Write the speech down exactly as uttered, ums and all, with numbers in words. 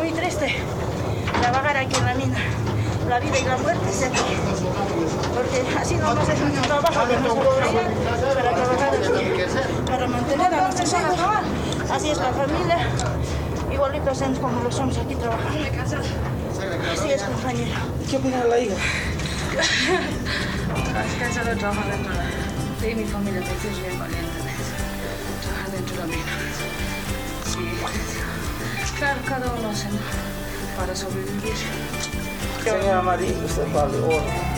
muy triste trabajar aquí en la mina. La vida y la muerte es aquí. Porque así nomás es un trabajo que nos ofrecen para trabajar aquí, para mantener a nuestros hijos. Así es la familia, igualito hacemos como lo somos aquí trabajando. Así es, compañero. ¿Qué opina la hija? Es cansado de trabajar dentro de la mina. Sí, mi familia me dice, es bien valiente. Trabajar dentro de la mina. Sí. Claro, cada uno hace, ¿no? Para sobrevivir. Señora María, usted vale oro.